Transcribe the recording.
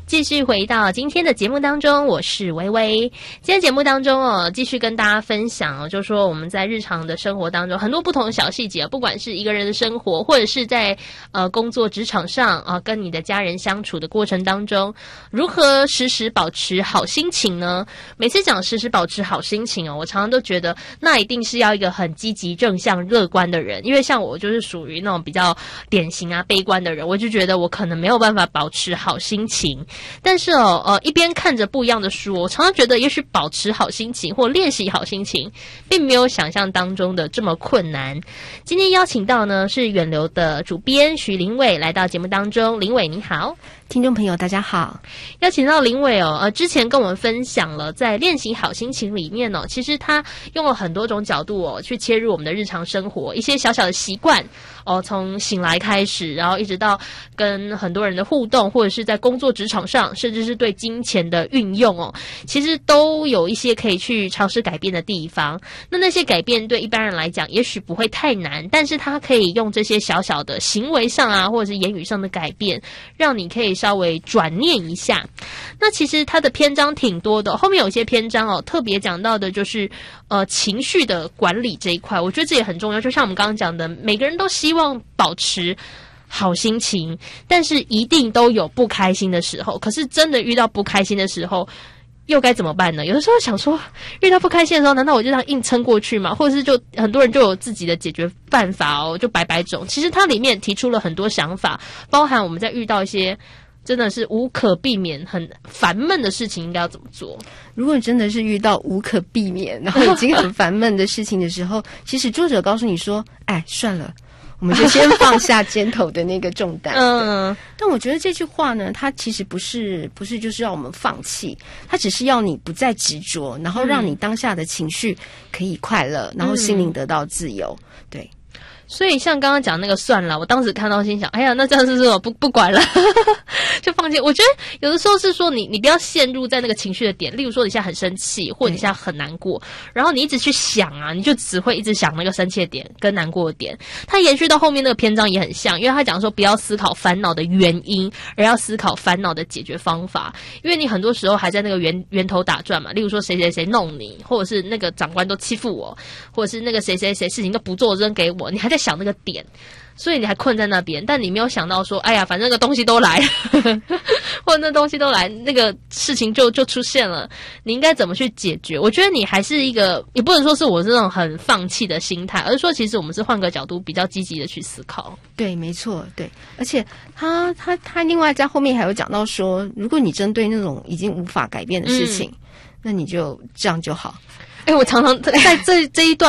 继续回到今天的节目当中，我是薇薇。今天节目当中继续跟大家分享就是说我们在日常的生活当中很多不同的小细节，不管是一个人的生活，或者是在工作职场上跟你的家人相处的过程当中，如何时时保持好心情呢？每次讲时时保持好心情我常常都觉得那一定是要一个很积极正向乐观的人，因为像我就是属于那种比较典型悲观的人，我就觉得我可能没有办法保持好心情。但是一边看着不一样的书，我常常觉得也许保持好心情或练习好心情并没有想象当中的这么困难。今天邀请到呢是远流的主编徐林伟来到节目当中。林伟你好。 听众朋友大家好。 邀请到林伟之前跟我们分享了在练习好心情里面其实他用了很多种角度去切入我们的日常生活，一些小小的习惯从醒来开始，然后一直到跟很多人的互动，或者是在工作职场上，甚至是对金钱的运用其实都有一些可以去尝试改变的地方。那些改变对一般人来讲也许不会太难，但是他可以用这些小小的行为上或者是言语上的改变，让你可以稍微转念一下。那其实它的篇章挺多的，后面有些篇章特别讲到的就是情绪的管理这一块，我觉得这也很重要。就像我们刚刚讲的，每个人都希望保持好心情，但是一定都有不开心的时候。可是真的遇到不开心的时候又该怎么办呢？有的时候想说遇到不开心的时候难道我就这样硬撑过去吗？或者是就很多人就有自己的解决办法就百百种。其实它里面提出了很多想法，包含我们在遇到一些真的是无可避免很烦闷的事情应该要怎么做。 如果真的是遇到无可避免然后已经很烦闷的事情的时候其实作者告诉你说算了，我们就先放下肩头的那个重担但我觉得这句话呢，它其实不是就是让我们放弃，它只是要你不再执着，然后让你当下的情绪可以快乐，然后心灵得到自由。对， 所以像刚刚讲那个算了，我当时看到心想哎呀那这样是我不管了就放弃。我觉得有的时候是说你不要陷入在那个情绪的点，例如说你现在很生气或者你现在很难过，然后你一直去想你就只会一直想那个生气的点跟难过的点。它延续到后面那个篇章也很像，因为他讲说不要思考烦恼的原因，而要思考烦恼的解决方法。因为你很多时候还在那个源头打转嘛，例如说谁谁谁弄你，或者是那个长官都欺负我，或者是那个谁谁谁事情都不做扔给我，你还在想那个点，所以你还困在那边，但你没有想到说哎呀反正那个东西都来或者那东西都来，那个事情就出现了，你应该怎么去解决。我觉得你还是一个，也不能说是我这种很放弃的心态，而是说其实我们是换个角度比较积极的去思考。 对，没错，对。而且他另外在后面还有讲到说，如果你针对那种已经无法改变的事情那你就这样就好。 我常常在这一段